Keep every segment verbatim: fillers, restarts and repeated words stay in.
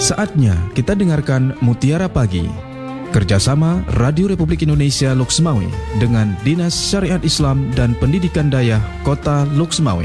Saatnya kita dengarkan Mutiara Pagi, kerjasama Radio Republik Indonesia Loksmawe dengan Dinas Syariat Islam dan Pendidikan Dayah Kota Loksmawe.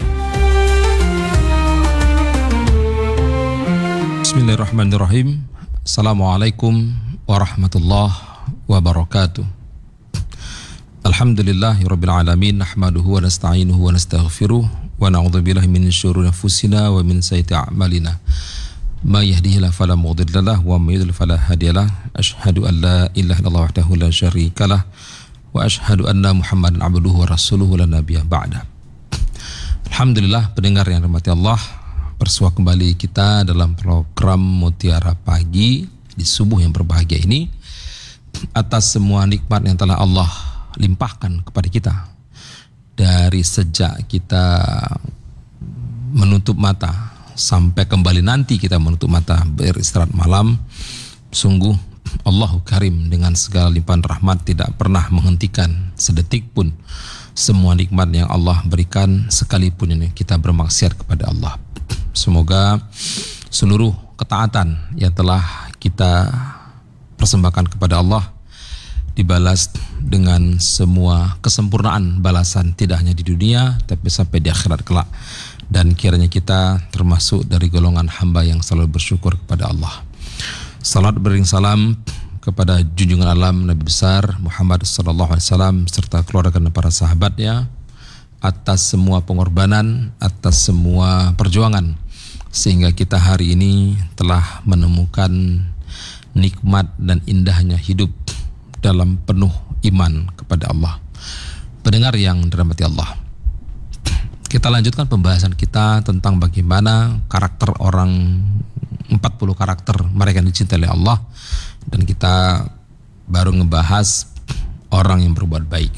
Bismillahirrahmanirrahim. Assalamualaikum warahmatullahi wabarakatuh. Alhamdulillahirabbil alamin, nahmaduhu wa nasta'inuhu wa nastaghfiruh wa na'udzubillahi min syururi anfusina wa min sayyiati a'malina. May yahdihillahu fala mudilla lahu wa may yudlil fala hadiyalah. Asyhadu an la ilaha illallah wahdahu la syarikalah wa asyhadu anna Muhammadan abduhu wa rasuluhu la nabiyya ba'da. Alhamdulillah, pendengar yang dirahmati Allah, bersua kembali kita dalam program Mutiara Pagi di subuh yang berbahagia ini, atas semua nikmat yang telah Allah limpahkan kepada kita dari sejak kita menutup mata sampai kembali nanti kita menutup mata beristirahat malam. Sungguh Allahu Karim, dengan segala limpahan rahmat tidak pernah menghentikan sedetik pun semua nikmat yang Allah berikan, sekalipun ini kita bermaksiat kepada Allah. Semoga seluruh ketaatan yang telah kita persembahkan kepada Allah dibalas dengan semua kesempurnaan balasan, tidak hanya di dunia tapi sampai di akhirat kelak. Dan kiranya kita termasuk dari golongan hamba yang selalu bersyukur kepada Allah. Salat beriring salam kepada junjungan alam Nabi besar Muhammad sallallahu alaihi wasallam serta keluarga dan para sahabatnya, atas semua pengorbanan, atas semua perjuangan, sehingga kita hari ini telah menemukan nikmat dan indahnya hidup dalam penuh iman kepada Allah. Pendengar yang dirahmati Allah, kita lanjutkan pembahasan kita tentang bagaimana karakter orang, empat puluh karakter mereka yang dicintai oleh Allah, dan kita baru ngebahas orang yang berbuat baik.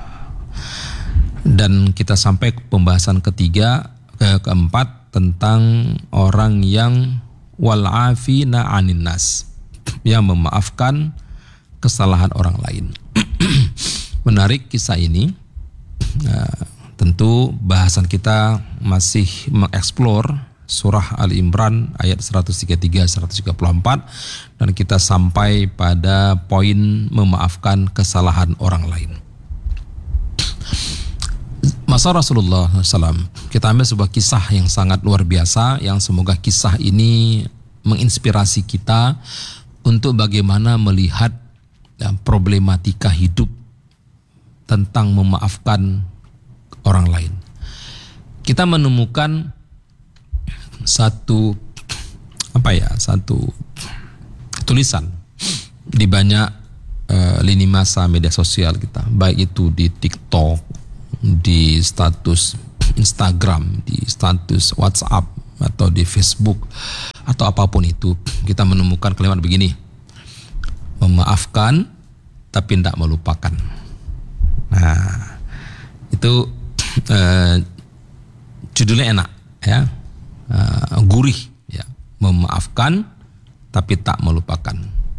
Dan kita sampai ke pembahasan ketiga, ke keempat, tentang orang yang wal'afina 'anin nas, yang memaafkan kesalahan orang lain. Menarik kisah ini. Nah, tentu bahasan kita masih mengeksplor surah Ali Imran ayat seratus tiga puluh tiga sampai seratus tiga puluh empat, dan kita sampai pada poin memaafkan kesalahan orang lain. Masa Rasulullah shallallahu alaihi wasallam, kita ambil sebuah kisah yang sangat luar biasa, yang semoga kisah ini menginspirasi kita untuk bagaimana melihat ya, problematika hidup tentang memaafkan orang lain. Kita menemukan satu apa ya satu tulisan di banyak uh, lini masa media sosial kita, baik itu di TikTok, di status Instagram, di status WhatsApp, atau di Facebook, atau apapun itu. Kita menemukan kalimat begini: memaafkan tapi tidak melupakan. Nah, itu uh, judulnya enak ya, uh, gurih ya, memaafkan tapi tak melupakan.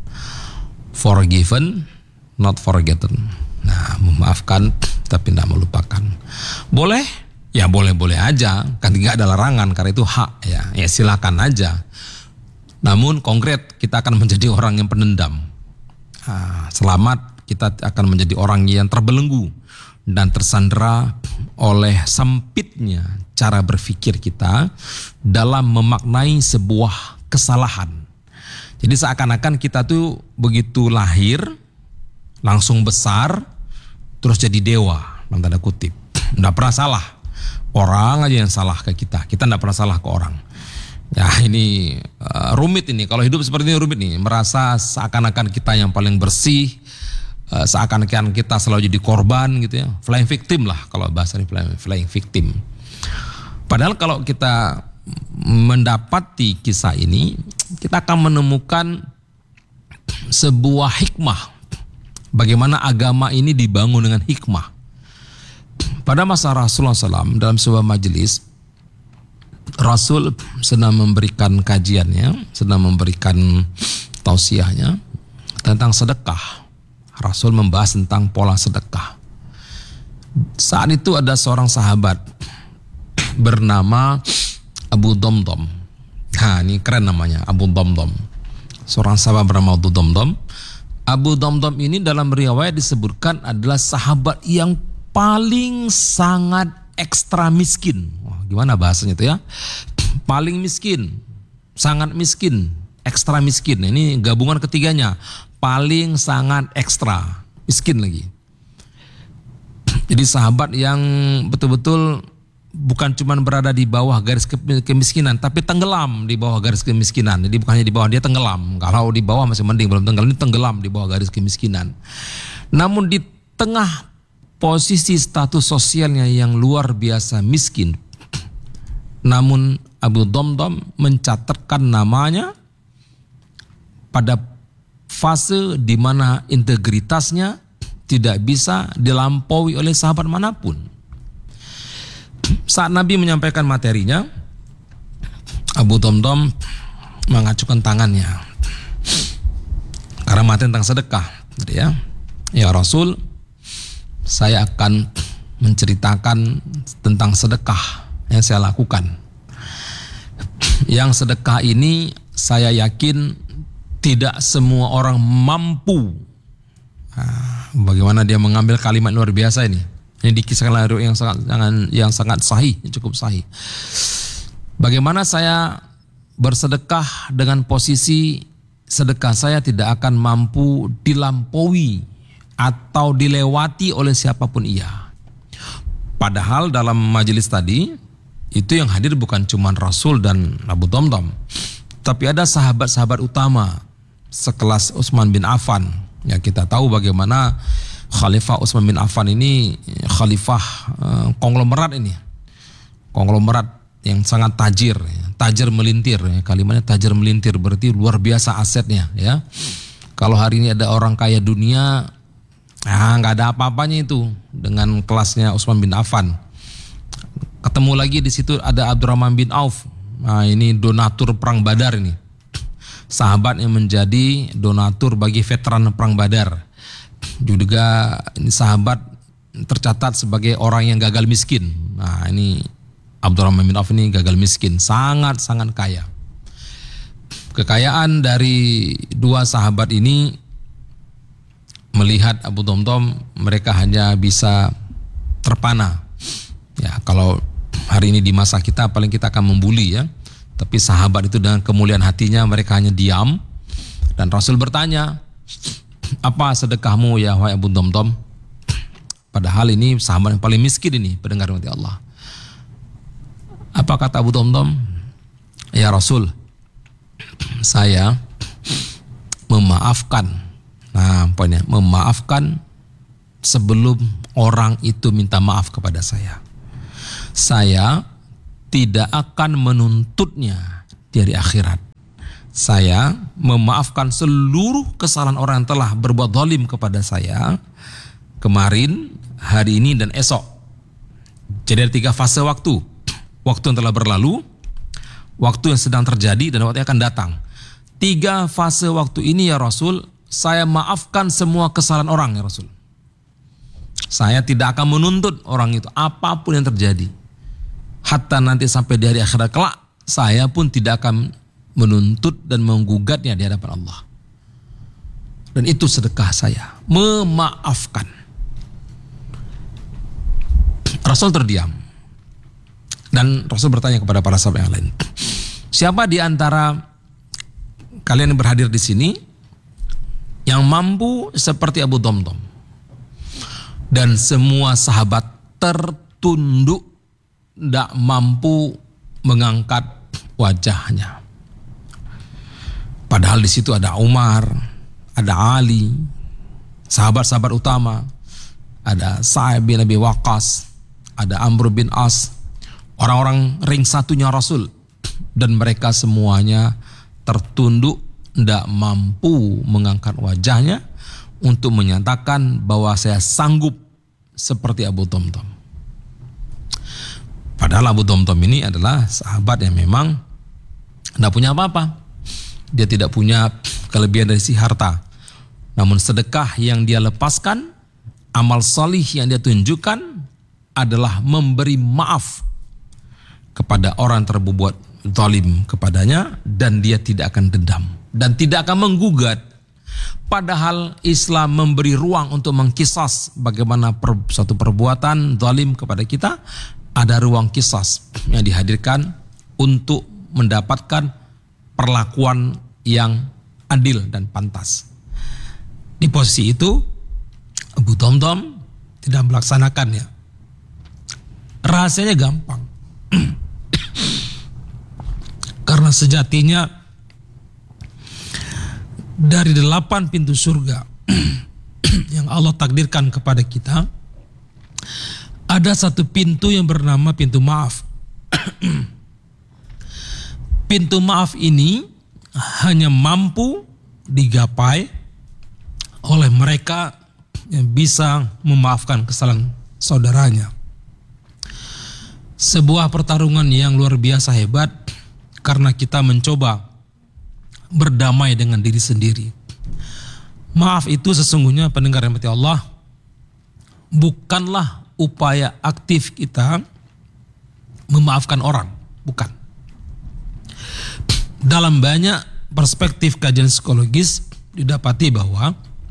Forgiven, not forgotten. Nah, memaafkan tapi tidak melupakan. Boleh? Ya boleh-boleh aja, kan tidak ada larangan karena itu hak ya. Ya silakan aja. Namun konkret kita akan menjadi orang yang pendendam. Nah, selamat kita akan menjadi orang yang terbelenggu dan tersandera oleh sempitnya cara berpikir kita dalam memaknai sebuah kesalahan. Jadi seakan-akan kita tuh begitu lahir langsung besar terus jadi dewa dalam tanda kutip. Nggak pernah salah. Orang aja yang salah ke kita. Kita nggak pernah salah ke orang. Ya ini uh, rumit ini. Kalau hidup seperti ini rumit nih. Merasa seakan-akan kita yang paling bersih. Uh, seakan-akan kita selalu jadi korban gitu ya. Flying victim lah kalau bahasa ini, flying victim. Padahal kalau kita mendapati kisah ini, kita akan menemukan sebuah hikmah. Bagaimana agama ini dibangun dengan hikmah. Pada masa Rasulullah shallallahu alaihi wasallam, dalam sebuah majelis, Rasul sedang memberikan kajiannya, sedang memberikan tausiahnya tentang sedekah. Rasul membahas tentang pola sedekah. Saat itu ada seorang sahabat bernama Abu Dhamdham. Nah ini keren namanya, Abu Dhamdham. seorang sahabat bernama Abu Damdam. Abu Damdam ini dalam riwayat disebutkan adalah sahabat yang paling sangat ekstra miskin. Wah, gimana bahasanya itu ya? Paling miskin, sangat miskin, ekstra miskin. Ini gabungan ketiganya. Paling sangat ekstra miskin lagi. Jadi sahabat yang betul-betul bukan cuma berada di bawah garis kemiskinan, tapi tenggelam di bawah garis kemiskinan. Jadi bukannya di bawah, dia tenggelam. Kalau di bawah masih mending, belum tenggelam, ini tenggelam di bawah garis kemiskinan. Namun di tengah posisi status sosialnya yang luar biasa miskin, namun Abu Damdam mencatatkan namanya pada fase di mana integritasnya tidak bisa dilampaui oleh sahabat manapun. Saat Nabi menyampaikan materinya, Abu Damdam mengacukan tangannya karena materi tentang sedekah. Jadi ya, ya Rasul, saya akan menceritakan tentang sedekah yang saya lakukan. Yang sedekah ini saya yakin tidak semua orang mampu. Nah, bagaimana dia mengambil kalimat luar biasa ini? Ini dikisahkan yang sangat yang sangat sahih, cukup sahih. Bagaimana saya bersedekah dengan posisi sedekah saya tidak akan mampu dilampaui atau dilewati oleh siapapun ia. Padahal dalam majelis tadi itu yang hadir bukan cuma Rasul dan Abu Damdam, tapi ada sahabat-sahabat utama sekelas Utsman bin Affan. Ya, kita tahu bagaimana Khalifah Utsman bin Affan ini khalifah uh, konglomerat ini. Konglomerat yang sangat tajir, ya. Tajir melintir, ya. Kalimatnya tajir melintir berarti luar biasa asetnya, ya. Kalau hari ini ada orang kaya dunia, ah nggak ada apa-apanya itu dengan kelasnya Utsman bin Affan. Ketemu lagi di situ ada Abdurrahman bin Auf. Nah, ini donatur perang Badar ini. Sahabat yang menjadi donatur bagi veteran perang Badar. Juga ini sahabat tercatat sebagai orang yang gagal miskin. Nah, ini Abdurrahman bin Auf ini gagal miskin, sangat-sangat kaya. Kekayaan dari dua sahabat ini melihat Abu Damdam, mereka hanya bisa terpana. Ya, kalau hari ini di masa kita paling kita akan membuli ya. Tapi sahabat itu dengan kemuliaan hatinya mereka hanya diam. Dan Rasul bertanya, apa sedekahmu ya wahai Abu Damdam? Padahal ini sahabat yang paling miskin ini, pendengar mati Allah. Apa kata Abu Damdam? Ya Rasul, saya memaafkan. Nah, poinnya memaafkan sebelum orang itu minta maaf kepada saya. Saya tidak akan menuntutnya di hari akhirat. Saya memaafkan seluruh kesalahan orang yang telah berbuat zalim kepada saya kemarin, hari ini, dan esok. Jadi ada tiga fase waktu. Waktu yang telah berlalu, waktu yang sedang terjadi, dan waktu yang akan datang. Tiga fase waktu ini ya Rasul, saya maafkan semua kesalahan orang ya Rasul. Saya tidak akan menuntut orang itu apapun yang terjadi. Hatta nanti sampai di hari akhirat kelak, saya pun tidak akan menuntut dan menggugatnya di hadapan Allah. Dan itu sedekah saya, memaafkan. Rasul terdiam. Dan Rasul bertanya kepada para sahabat yang lain, siapa di antara kalian yang berhadir di sini yang mampu seperti Abu Damdam? Dan semua sahabat tertunduk, tidak mampu mengangkat wajahnya. Padahal di situ ada Umar, ada Ali, sahabat-sahabat utama, ada Sa'ad bin Abi Waqqas, ada Amr bin As, orang-orang ring satunya Rasul, dan mereka semuanya tertunduk, tidak mampu mengangkat wajahnya untuk menyatakan bahwa saya sanggup seperti Abu Damdam. Padahal Abu Damdam ini adalah sahabat yang memang tidak punya apa-apa. Dia tidak punya kelebihan dari si harta. Namun sedekah yang dia lepaskan, amal salih yang dia tunjukkan adalah memberi maaf kepada orang yang terbuat zalim kepadanya, dan dia tidak akan dendam. dan tidak akan menggugat. Padahal Islam memberi ruang untuk mengkisas bagaimana per, suatu perbuatan zalim kepada kita, ada ruang kisas yang dihadirkan untuk mendapatkan perlakuan yang adil dan pantas. Di posisi itu Abu Damdam tidak melaksanakannya. Rahasianya gampang. Karena sejatinya dari delapan pintu surga yang Allah takdirkan kepada kita, ada satu pintu yang bernama pintu maaf. Pintu maaf ini hanya mampu digapai oleh mereka yang bisa memaafkan kesalahan saudaranya. Sebuah pertarungan yang luar biasa hebat karena kita mencoba berdamai dengan diri sendiri. Maaf itu sesungguhnya, pendengar yang dirahmati Allah, bukanlah upaya aktif kita memaafkan orang, bukan. Dalam banyak perspektif kajian psikologis didapati bahwa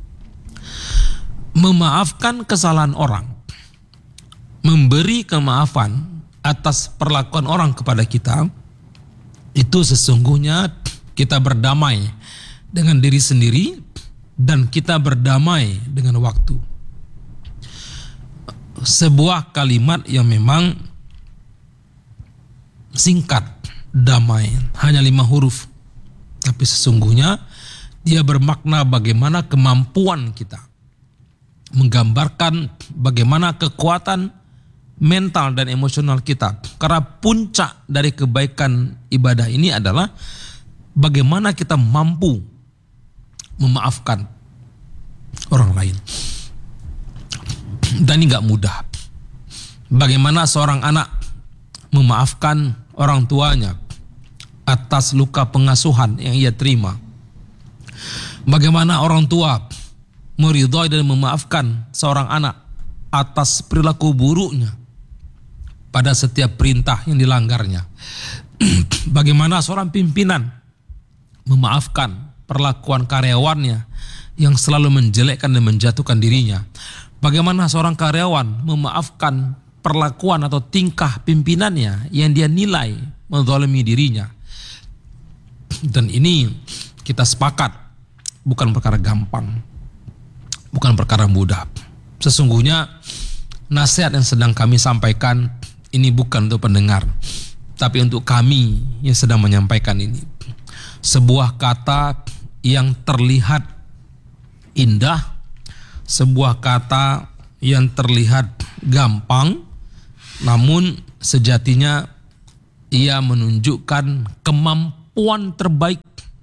memaafkan kesalahan orang, memberi kemaafan atas perlakuan orang kepada kita, itu sesungguhnya kita berdamai dengan diri sendiri dan kita berdamai dengan waktu. Sebuah kalimat yang memang singkat, damai, hanya lima huruf, tapi sesungguhnya dia bermakna bagaimana kemampuan kita, menggambarkan bagaimana kekuatan mental dan emosional kita. Karena puncak dari kebaikan ibadah ini adalah bagaimana kita mampu memaafkan orang lain. Dan ini gak mudah. Bagaimana seorang anak memaafkan orang tuanya atas luka pengasuhan yang ia terima. Bagaimana orang tua meridhai dan memaafkan seorang anak atas perilaku buruknya pada setiap perintah yang dilanggarnya. Bagaimana seorang pimpinan memaafkan perlakuan karyawannya yang selalu menjelekkan dan menjatuhkan dirinya. Bagaimana seorang karyawan memaafkan perlakuan atau tingkah pimpinannya yang dia nilai menzalimi dirinya. Dan ini kita sepakat bukan perkara gampang, bukan perkara mudah. Sesungguhnya nasihat yang sedang kami sampaikan ini bukan untuk pendengar, tapi untuk kami yang sedang menyampaikan ini. Sebuah kata yang terlihat indah, sebuah kata yang terlihat gampang, namun sejatinya ia menunjukkan kemampuan terbaik,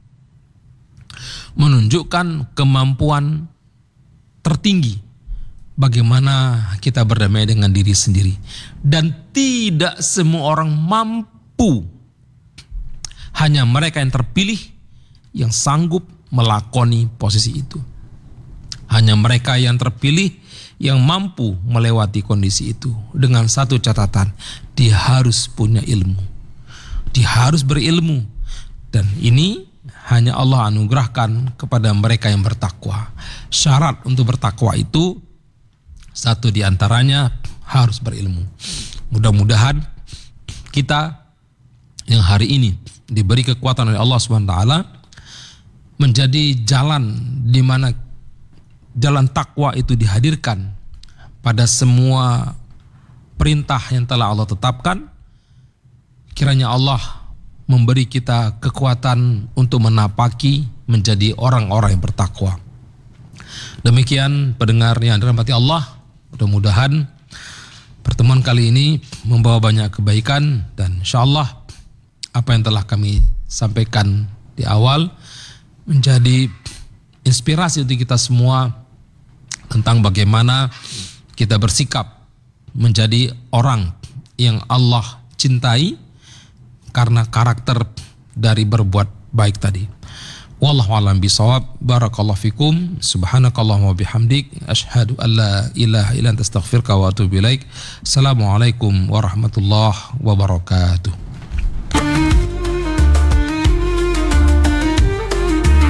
menunjukkan kemampuan tertinggi bagaimana kita berdamai dengan diri sendiri. Dan tidak semua orang mampu, hanya mereka yang terpilih yang sanggup melakoni posisi itu. Hanya mereka yang terpilih yang mampu melewati kondisi itu. Dengan satu catatan, dia harus punya ilmu, dia harus berilmu. Dan ini hanya Allah anugerahkan kepada mereka yang bertakwa. Syarat untuk bertakwa itu satu diantaranya harus berilmu. Mudah-mudahan kita yang hari ini diberi kekuatan oleh Allah subhanahu wa taala menjadi jalan di mana jalan takwa itu dihadirkan pada semua perintah yang telah Allah tetapkan. Kiranya Allah memberi kita kekuatan untuk menapaki menjadi orang-orang yang bertakwa. Demikian pendengar yang dirahmati Allah, mudah-mudahan pertemuan kali ini membawa banyak kebaikan, dan insyaallah apa yang telah kami sampaikan di awal menjadi inspirasi untuk kita semua tentang bagaimana kita bersikap menjadi orang yang Allah cintai karena karakter dari berbuat baik tadi. Wallahu a'lam bishawab. Barakallahu fikum. Subhanakallahumma wa bihamdik, asyhadu an la ilaha illa anta astaghfiruka wa atubu ilaik. Assalamualaikum warahmatullahi wabarakatuh.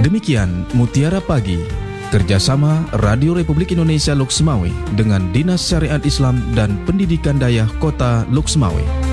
Demikian Mutiara Pagi, kerjasama Radio Republik Indonesia Loksmawe dengan Dinas Syariat Islam dan Pendidikan Dayah Kota Loksmawe.